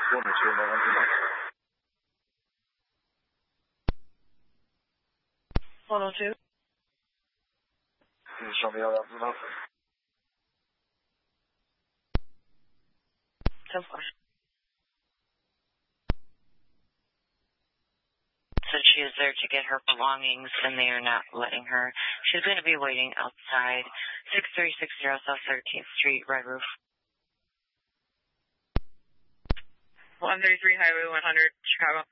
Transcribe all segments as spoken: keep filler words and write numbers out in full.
one oh two, one oh two. one oh two. Can you show me how that's enough? ten four. Said she is there to get her belongings, and they are not letting her. She's going to be waiting outside six three six zero South thirteenth Street, Red Roof. one thirty-three Highway one hundred, Chicago.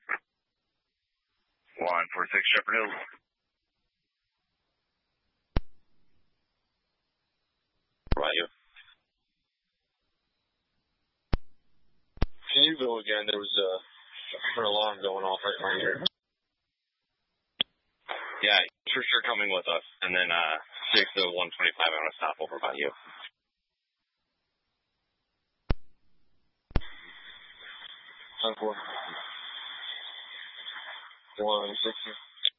one forty-six Shepherd Hills. Right, you. Can you go again? There was a, an alarm going off right, right here. Yeah, he's for sure coming with us. And then uh, six to one twenty-five, I'm going to stop over by you. ten four. one sixty.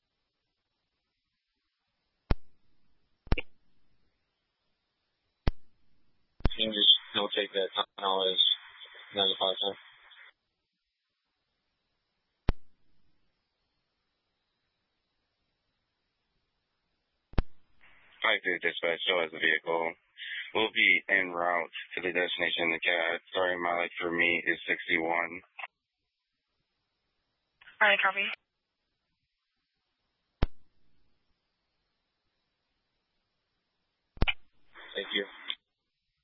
You can just notate that now as ninety-five cents. five two dispatch, show us the vehicle. We'll be en route to the destination. The cat starting mileage for me is sixty-one. Alright, copy.